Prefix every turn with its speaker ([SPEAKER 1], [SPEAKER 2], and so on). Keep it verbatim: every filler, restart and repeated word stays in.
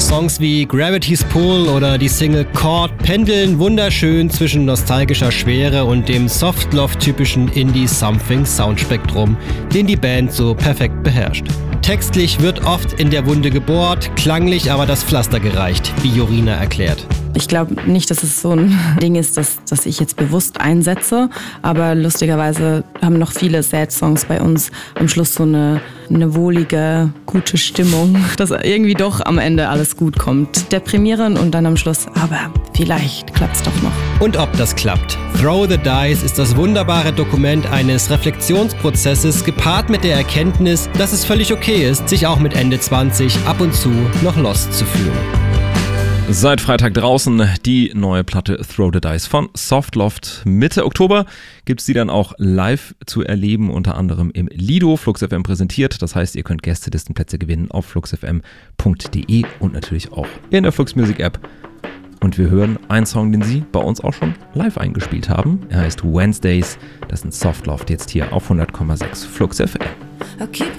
[SPEAKER 1] Songs wie Gravity's Pull oder die Single Chord pendeln wunderschön zwischen nostalgischer Schwere und dem Soft-Love-typischen Indie-Something-Soundspektrum, den die Band so perfekt beherrscht. Textlich wird oft in der Wunde gebohrt, klanglich aber das Pflaster gereicht, wie Jorina erklärt.
[SPEAKER 2] Ich glaube nicht, dass es so ein Ding ist, das, das ich jetzt bewusst einsetze, aber lustigerweise haben noch viele Sad-Songs bei uns am Schluss so eine, eine wohlige, gute Stimmung, dass irgendwie doch am Ende alles gut kommt. Deprimierend und dann am Schluss, aber vielleicht klappt's doch noch.
[SPEAKER 1] Und ob das klappt. Throw the Dice ist das wunderbare Dokument eines Reflexionsprozesses, gepaart mit der Erkenntnis, dass es völlig okay ist, sich auch mit Ende zwanzig ab und zu noch lost zu fühlen.
[SPEAKER 3] Seit Freitag draußen die neue Platte Throw the Dice von Softloft. Mitte Oktober gibt es die dann auch live zu erleben, unter anderem im Lido, Flux F M präsentiert. Das heißt, ihr könnt Gästelistenplätze gewinnen auf flux f m punkt d e und natürlich auch in der Flux Music App. Und wir hören einen Song, den sie bei uns auch schon live eingespielt haben. Er heißt Wednesdays. Das ist Softloft jetzt hier auf hundert Komma sechs Flux F M.